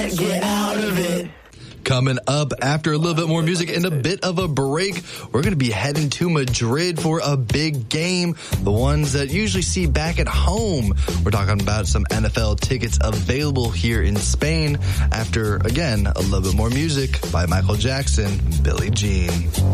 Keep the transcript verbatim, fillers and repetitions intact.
Get out of it. Coming up after a little bit more music and a bit of a break, we're going to be heading to Madrid for a big game, the ones that usually see back at home. We're talking about some N F L tickets available here in Spain after, again, a little bit more music by Michael Jackson, Billie Jean.